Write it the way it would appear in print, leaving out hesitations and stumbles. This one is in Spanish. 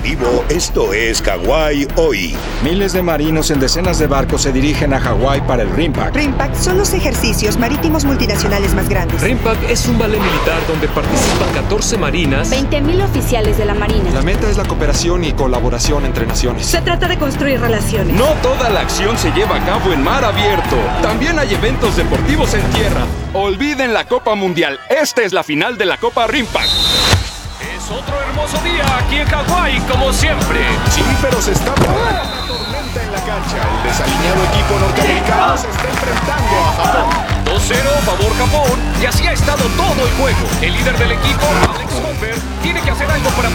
deportivo, esto es Hawái Hoy. Miles de marinos en decenas de barcos se dirigen a Hawái para el RIMPAC. RIMPAC son los ejercicios marítimos multinacionales más grandes. RIMPAC es un ballet militar donde participan 14 marinas, 20.000 oficiales de la Marina. La meta es la cooperación y colaboración entre naciones. Se trata de construir relaciones. No toda la acción se lleva a cabo en mar abierto. También hay eventos deportivos en tierra. Olviden la Copa Mundial. Esta es la final de la Copa RIMPAC. Es otro hermoso día aquí en Hawái, como siempre. Sí, pero se está formando una tormenta en la cancha. El desalineado equipo norteamericano se está enfrentando a Japón. 2-0, favor Japón. Y así ha estado todo el juego. El líder del equipo, Alex Hopper, tiene que hacer algo para